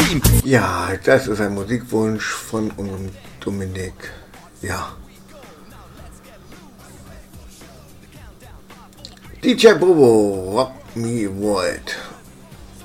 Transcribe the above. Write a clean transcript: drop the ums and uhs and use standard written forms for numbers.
Team. Ja, das ist ein Musikwunsch von unserem Dominik. Ja. DJ Bobo, Rock Me World.